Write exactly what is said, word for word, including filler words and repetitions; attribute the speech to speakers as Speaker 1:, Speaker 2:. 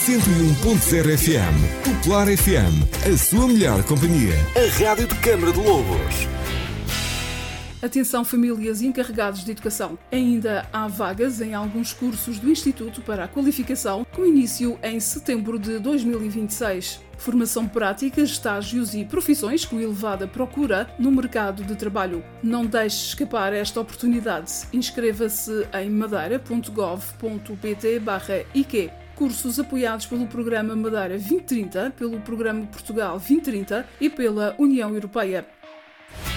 Speaker 1: cento e um ponto zero F M. Popular F M, a sua melhor companhia. A rádio de Câmara de Lobos.
Speaker 2: Atenção, famílias e encarregados de educação. Ainda há vagas em alguns cursos do Instituto para a Qualificação, com início em setembro de dois mil e vinte e seis. Formação prática, estágios e profissões com elevada procura no mercado de trabalho. Não deixe escapar esta oportunidade. Inscreva-se em madeira ponto gov ponto pt barra I Q. Cursos apoiados pelo Programa Madeira vinte trinta, pelo Programa Portugal vinte trinta e pela União Europeia.